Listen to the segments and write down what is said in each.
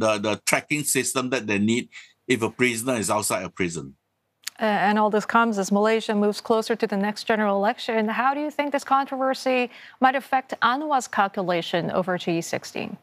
the tracking system that they need if a prisoner is outside a prison. And all this comes as Malaysia moves closer to the next general election. How do you think this controversy might affect Anwar's calculation over G16?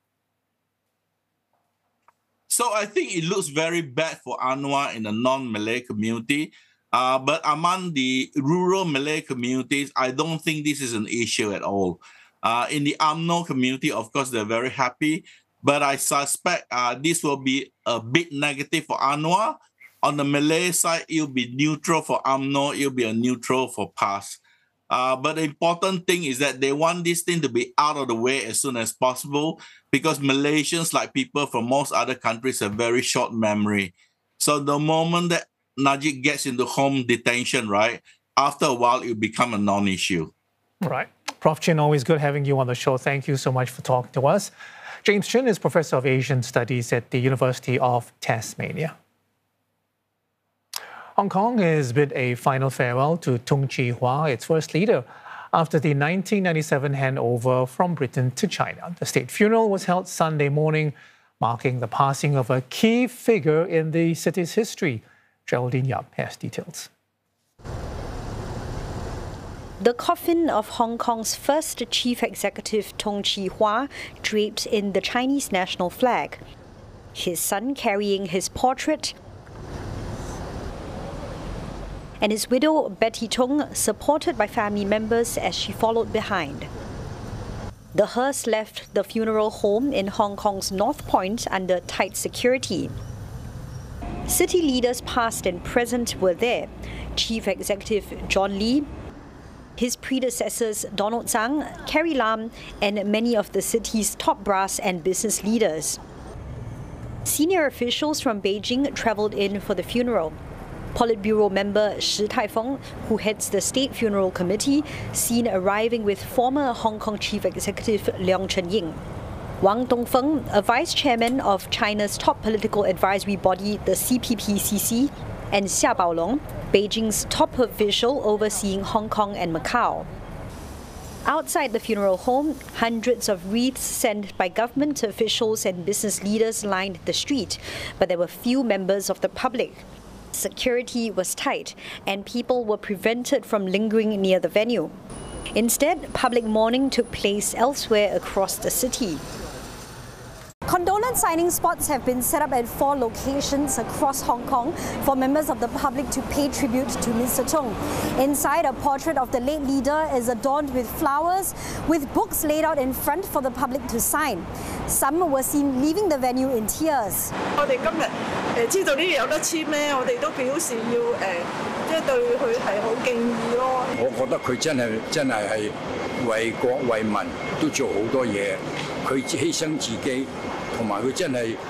So I think it looks very bad for Anwar in the non-Malay community. But among the rural Malay communities, I don't think this is an issue at all. In the UMNO community, of course, they're very happy. But I suspect this will be a bit negative for Anwar. On the Malay side, it will be neutral for UMNO. It will be a neutral for PAS. But the important thing is that they want this thing to be out of the way as soon as possible because Malaysians, like people from most other countries, have very short memory. So the moment that Najib gets into home detention, right, after a while, it will become a non-issue. Right. Prof. Chin, always good having you on the show. Thank you so much for talking to us. James Chin is Professor of Asian Studies at the University of Tasmania. Hong Kong has bid a final farewell to Tung Chee Hwa, its first leader, after the 1997 handover from Britain to China. The state funeral was held Sunday morning, marking the passing of a key figure in the city's history. Geraldine Yap has details. The coffin of Hong Kong's first chief executive, Tung Chee Hwa, draped in the Chinese national flag. His son carrying his portrait, and his widow, Betty Tung, supported by family members as she followed behind. The hearse left the funeral home in Hong Kong's North Point under tight security. City leaders past and present were there. Chief Executive John Lee, his predecessors Donald Tsang, Carrie Lam, and many of the city's top brass and business leaders. Senior officials from Beijing travelled in for the funeral. Politburo member Shi Taifeng, who heads the State Funeral Committee, seen arriving with former Hong Kong Chief Executive Leung Chun-ying. Wang Dongfeng, a vice chairman of China's top political advisory body, the CPPCC, and Xia Baolong, Beijing's top official overseeing Hong Kong and Macau. Outside the funeral home, hundreds of wreaths sent by government officials and business leaders lined the street, but there were few members of the public. Security was tight, and people were prevented from lingering near the venue. Instead, public mourning took place elsewhere across the city. Condolence signing spots have been set up at 4 locations across Hong Kong for members of the public to pay tribute to Mr. Tung. Inside, a portrait of the late leader is adorned with flowers, with books laid out in front for the public to sign. Some were seen leaving the venue in tears. 我哋今日知道呢啲有得簽咧，我哋都表示要即係對佢係好敬意咯。 我覺得佢真係為國為民都做好多嘢，佢犧牲自己。同埋佢真係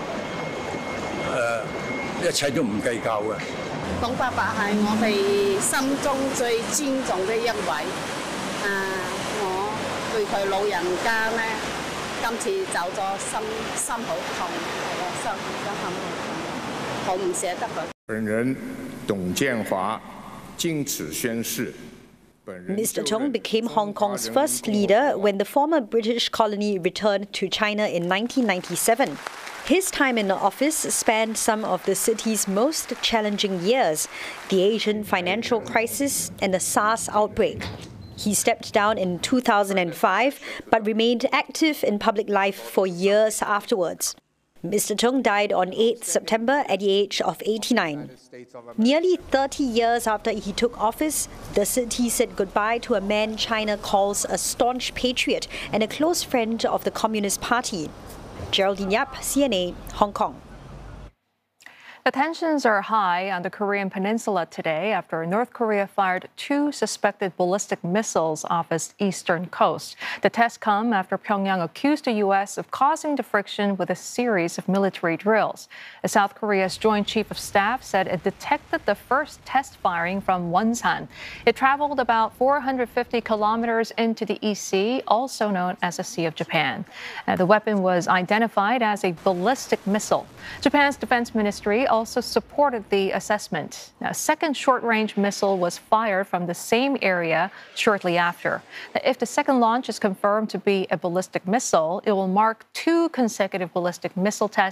一切都唔計較嘅。 董伯伯係我哋心中最尊重嘅一位。我對佢老人家呢，今次走咗心好痛，心好唔捨得佢。 本人董建華經此宣誓。 Mr. Tung became Hong Kong's first leader when the former British colony returned to China in 1997. His time in office spanned some of the city's most challenging years, the Asian financial crisis and the SARS outbreak. He stepped down in 2005, but remained active in public life for years afterwards. Mr. Tung died on 8 September at the age of 89. Nearly 30 years after he took office, the city said goodbye to a man China calls a staunch patriot and a close friend of the Communist Party. Geraldine Yap, CNA, Hong Kong. The tensions are high on the Korean peninsula today after North Korea fired 2 suspected ballistic missiles off its eastern coast. The tests come after Pyongyang accused the U.S. of causing the friction with a series of military drills. South Korea's Joint Chief of Staff said it detected the first test firing from Wonsan. It traveled about 450 kilometers into the East Sea, also known as the Sea of Japan. The weapon was identified as a ballistic missile. Japan's defense ministry also supported the assessment. A second short-range missile was fired from the same area shortly after. If the second launch is confirmed to be a ballistic missile, it will mark 2 consecutive ballistic missile tests